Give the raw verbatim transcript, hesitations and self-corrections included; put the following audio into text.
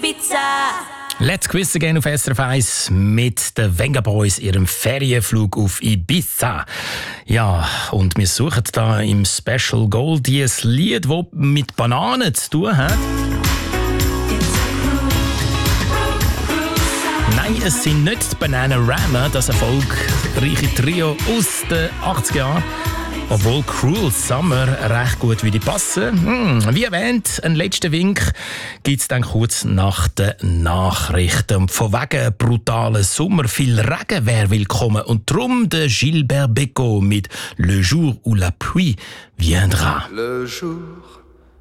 Ibiza. Let's Quiz Again auf S R F eins mit den Venga Boys, ihrem Ferienflug auf Ibiza. Ja, und wir suchen da im Special Gold ein Lied, das mit Bananen zu tun hat. Nein, es sind nicht die Bananarama, das erfolgreiche Trio aus den achtziger Jahren. Obwohl Cruel Summer recht gut würde passen. Hm, wie erwähnt, einen letzten Wink gibt es dann kurz nach den Nachrichten. Und von wegen brutalen Sommer, viel Regen wäre willkommen. Und darum der Gilbert Bécaud mit «Le jour où la pluie viendra». Le jour